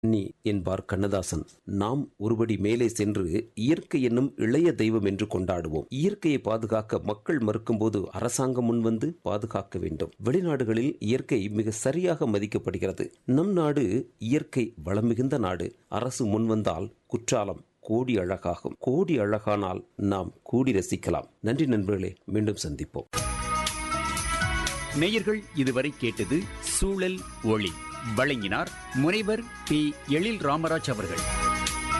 நீ என்பார் கண்ணதாசன். நாம் ஒருபடி மேலே சென்று இயற்கை என்னும் இளைய தெய்வம் என்று கொண்டாடுவோம். இயற்கையை பாதுகாக்க மக்கள் மறுக்கும்போது அரசாங்கம் முன்வந்து பாதுகாக்க வேண்டும். வெளிநாடுகளில் இயற்கை மிக சரியாக மதிக்கப்படுகிறது. நம் நாடு இயற்கை வளம் மிகுந்த நாடு. அரசு முன்வந்தால் குற்றாலம் கோடி அழகாகும். கோடி அழகானால் நாம் கூடி ரசிக்கலாம். நன்றி நண்பர்களே, மீண்டும் சந்திப்போம். நேயர்கள் இதுவரை கேட்டது சூழல் ஒளி. வழங்கினார் முனைவர் பி. எழில் ராமராஜ் அவர்கள்.